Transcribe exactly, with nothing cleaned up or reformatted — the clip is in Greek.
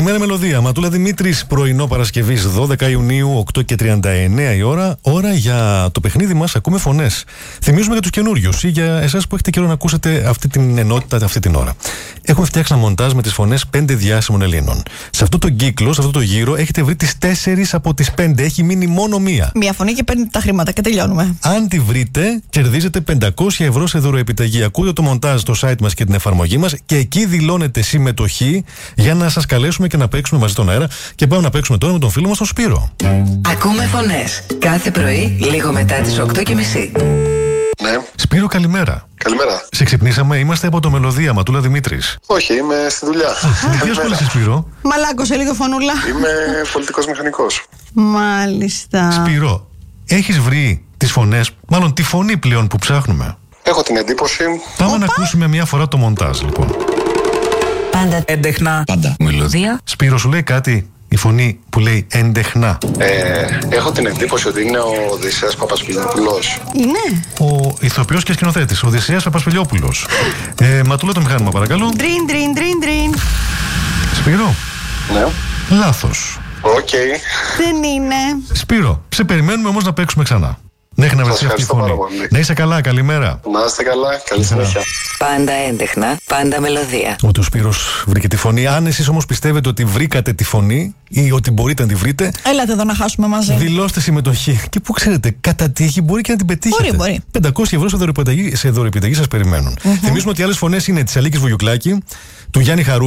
Καλημέρα, Μελωδία. Ματούλα Δημήτρης, πρωινό Παρασκευής, δώδεκα Ιουνίου, οκτώ και τριάντα εννέα η ώρα. Ώρα για το παιχνίδι μας. Ακούμε φωνές. Θυμίζουμε για τους καινούριους ή για εσάς που έχετε καιρό να ακούσετε αυτή την ενότητα αυτή την ώρα. Έχουμε φτιάξει ένα μοντάζ με τις φωνές πέντε διάσημων Ελλήνων. Σε αυτό το κύκλο, σε αυτό το γύρο, έχετε βρει τις τέσσερις από τις πέντε. Έχει μείνει μόνο μία. Μία φωνή και παίρνετε τα χρήματα και τελειώνουμε. Αν τη βρείτε, κερδίζετε πεντακόσια ευρώ σε δωροεπιταγή. Ακούτε το μοντάζ στο site μας και την εφαρμογή μας και εκεί δηλώνετε συμμετοχή για να σας καλέσουμε και να παίξουμε μαζί στον αέρα. Και πάμε να παίξουμε τώρα με τον φίλο μας τον Σπύρο. Ακούμε φωνές κάθε πρωί, λίγο μετά τις οκτώ και μισή. Ναι. Σπύρο, καλημέρα. Καλημέρα. Σε ξυπνήσαμε, είμαστε από το Μελωδία, Ματούλα Δημήτρης. Όχι, είμαι στη δουλειά. Τι ασχολείσαι, Σπύρο? Μαλάκωσε λίγο φωνούλα. Είμαι πολιτικός μηχανικός. Μάλιστα. Σπύρο, έχεις βρει τις φωνές, μάλλον τη φωνή πλέον που ψάχνουμε? Έχω την εντύπωση. Πάμε Οπα. να ακούσουμε μια φορά το μοντάζ, λοιπόν. Πάντα έντεχνα. Πάντα μελωδία. Σπύρο, σου λέει κάτι η φωνή που λέει έντεχνα? Ε, έχω την εντύπωση ότι είναι ο Οδυσσέας Παπασπηλιόπουλος. Είναι. Ο ηθοποιός και σκηνοθέτης, ο Οδυσσέας Παπασπηλιόπουλος. Ε, Ματούλα, το μηχάνημα, παρακαλώ. Τρίν, τρίν, τρίν, τρίν. Σπύρο, Ναι. λάθος. Οκ. Δεν είναι. Σπύρο, σε περιμένουμε όμως να παίξουμε ξανά. Να έχει να βρεθεί αυτή η ευχαριστώ φωνή. πάρα πολύ. Να είσαι καλά, καλημέρα. Να είστε καλά. Καλή συνέχεια. Πάντα έντεχνα. Πάντα μελωδία. Ότι ο Σπύρος βρήκε τη φωνή. Αν εσείς όμως πιστεύετε ότι βρήκατε τη φωνή ή ότι μπορείτε να τη βρείτε, Έλατε εδώ να χάσουμε μαζί. δηλώστε συμμετοχή. Και που ξέρετε, κατά τύχη μπορεί και να την πετύχετε. Μπορεί, μπορεί. πεντακόσια ευρώ σε δωροεπιταγή, σε δωροεπιταγή σας περιμένουν. Mm-hmm. Θυμίζουμε ότι οι άλλες φωνές είναι της Αλίκης Βουγιουκλάκη, του Γιάννη Χαρού.